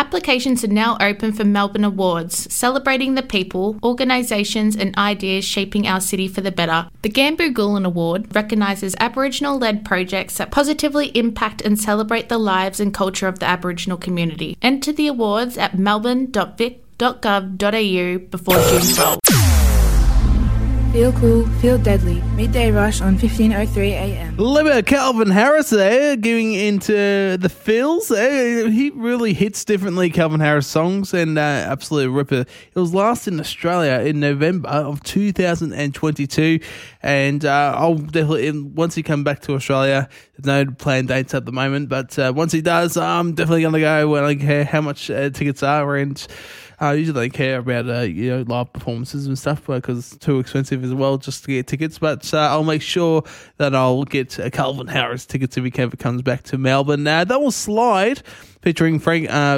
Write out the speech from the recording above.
Applications are now open for Melbourne Awards, celebrating the people, organisations and ideas shaping our city for the better. The Gambu Gulen Award recognises Aboriginal-led projects that positively impact and celebrate the lives and culture of the Aboriginal community. Enter the awards at melbourne.vic.gov.au before June 12. Feel cool, feel deadly. Midday Rush on 15:03 a.m. A little bit of Calvin Harris there, giving into the feels. He really hits differently, Calvin Harris songs, and absolute ripper. It was last in Australia in November of 2022, and I'll definitely, once he comes back to Australia, there's no planned dates at the moment, but once he does, I'm definitely going to go. I don't care how much tickets are, and I usually don't care about live performances and stuff because it's too expensive as well just to get tickets. But I'll make sure that I'll get Calvin Harris tickets if he ever comes back to Melbourne. That was Slide featuring Frank